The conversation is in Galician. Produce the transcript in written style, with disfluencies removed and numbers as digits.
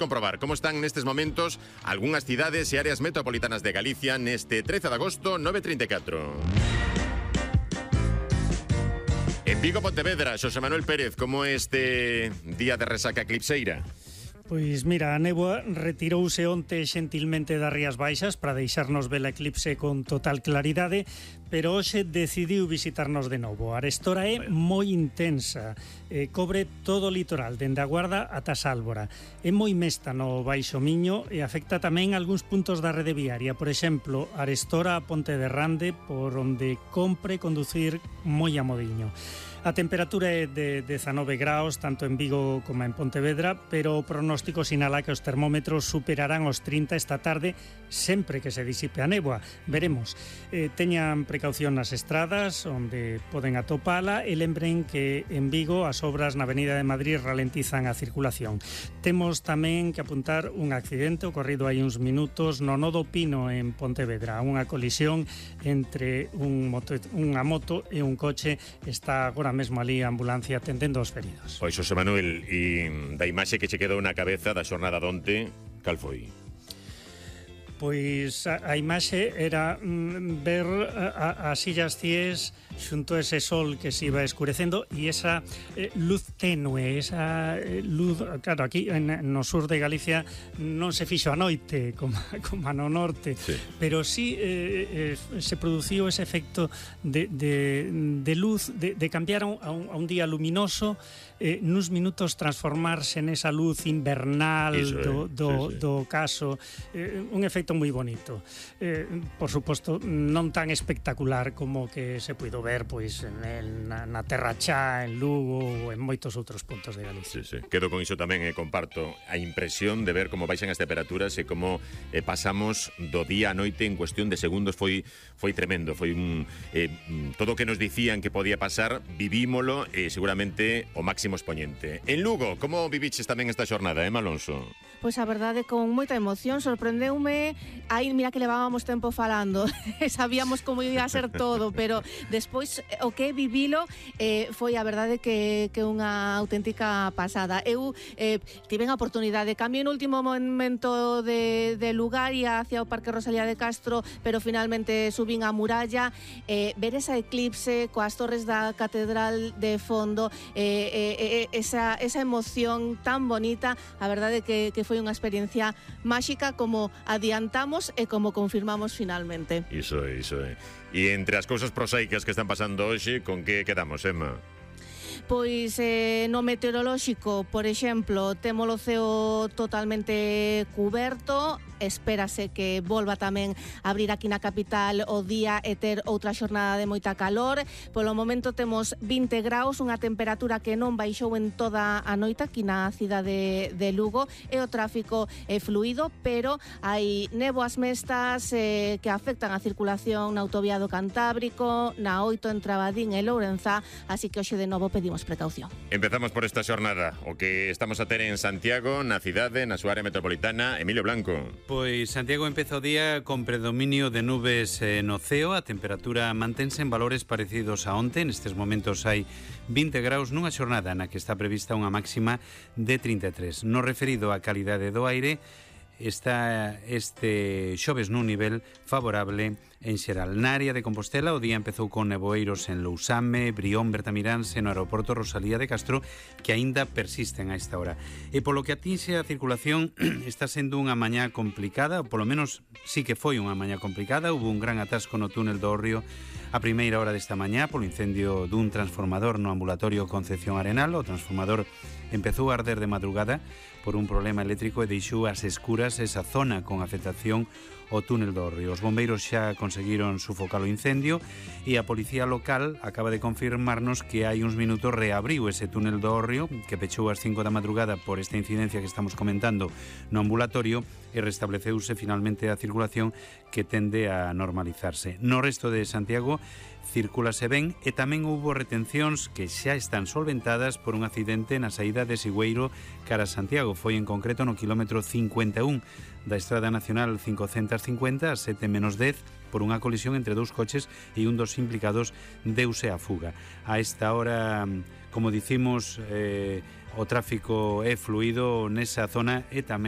comprobar como están nestes momentos algunhas cidades e áreas metropolitanas de Galicia neste 13 de agosto 9:34. En Vigo, Pontevedra, Xosé Manuel Pérez, como este día de resaca eclipseira? Pois mira, a néboa retirouse onte xentilmente das Rías Baixas para deixarnos ver a eclipse con total claridade, pero hoxe decidiu visitarnos de novo. A arestora é moi intensa, cobre todo o litoral, dende a Guarda ata Sálvora. É moi mesta no Baixo Miño e afecta tamén algúns puntos da rede viaria. Por exemplo, a arestora a Ponte de Rande, por onde compre conducir moi a modiño. A temperatura é de 19 graus, tanto en Vigo como en Pontevedra, pero o pronóstico sinala que os termómetros superarán os 30 esta tarde, sempre que se disipe a néboa. Veremos. Teñan precaución nas estradas, onde poden atopala, e lembren que en Vigo as obras na Avenida de Madrid ralentizan a circulación. Temos tamén que apuntar un accidente ocorrido hai uns minutos no Nodo Pino en Pontevedra. Unha colisión entre unha moto e un coche. Está agora mesmo ali a ambulancia atendendo os feridos. Pois, Xosé Manuel, e da imaxe que che quedou na cabeza da xornada donte, cal foi? Pois a imaxe era ver as illas Cíes xunto a ese sol que se iba escurecendo e esa luz tenue, esa luz, claro, aquí no sur de Galicia non se fixo a noite como no norte, sí. Pero sí se produciu ese efecto de luz, de cambiar a un día luminoso, nuns minutos transformarse nesa luz invernal do ocaso, un efecto moi bonito. Por suposto, non tan espectacular como que se puido ver pois na Terra Chá, en Lugo ou en moitos outros puntos de Galicia. Sí. Quedo con iso tamén e comparto a impresión de ver como baixan as temperaturas e como pasamos do día a noite en cuestión de segundos. Foi tremendo, foi todo o que nos dicían que podía pasar, vivímolo e seguramente o máximo expoñente. En Lugo, como viviches tamén esta xornada, Alonso? Pois a verdade, con moita emoción, sorprendeume. Aí, mira que levábamos tempo falando, sabíamos como ia a ser todo, pero despois o que vivilo foi a verdade que unha auténtica pasada. Eu tiven a oportunidade, cambiei no último momento de lugar e hacia o Parque Rosalía de Castro, pero finalmente subín a muralla, ver esa eclipse coas torres da catedral de fondo, esa emoción tan bonita, a verdade que foi unha experiencia máxica, como adiantamos e como confirmamos finalmente. Iso é. E entre as cousas prosaicas que están pasando hoxe, con que quedamos, Emma? Pois no meteorolóxico, por exemplo, temos o ceo totalmente cuberto, espérase que volva tamén a abrir aquí na capital o día e ter outra xornada de moita calor. Polo momento temos 20 graus, unha temperatura que non baixou en toda a noite aquí na cidade de Lugo, e o tráfico é fluido, pero hai néboas mestas que afectan a circulación na autovía do Cantábrico, na 8 entre Abadín e Lourenzá, así que hoxe de novo pedimos precaución. Empezamos por esta xornada, o que estamos a ter en Santiago, na cidade, na súa área metropolitana. Emilio Blanco. Pois Santiago empeza o día con predominio de nubes no ceo. A temperatura mantense en valores parecidos a onte. Nestes momentos hai 20 graus nunha xornada na que está prevista unha máxima de 33. No referido á calidade do aire, está este xoves nun nivel favorable en xeral. Na área de Compostela o día empezou con nevoeiros en Lousame, Brión, Bertamiráns e no aeroporto Rosalía de Castro, que aínda persisten a esta hora. E polo que atinxe a circulación, está sendo unha mañá complicada, polo menos sí que foi unha mañá complicada. Hubo un gran atasco no túnel do Hórreo a primeira hora desta mañá polo incendio dun transformador no ambulatorio Concepción Arenal. O transformador empezou a arder de madrugada por un problema eléctrico e deixou as escuras esa zona con afectación o túnel do Hórreo. Os bombeiros xa conseguiron sufocar o incendio e a policía local acaba de confirmarnos que hai uns minutos reabriu ese túnel do Hórreo que pechou ás 5 da madrugada por esta incidencia que estamos comentando no ambulatorio, e restableceuse finalmente a circulación, que tende a normalizarse. No resto de Santiago circúlase ben e tamén houbo retencións que xa están solventadas por un accidente na saída de Sigüeiro cara a Santiago. Foi en concreto no quilómetro 51 da Estrada Nacional 550 a 7:10 por unha colisión entre dous coches e un dos implicados deuse a fuga. A esta hora, como dicimos, o tráfico é fluido nesa zona e tamén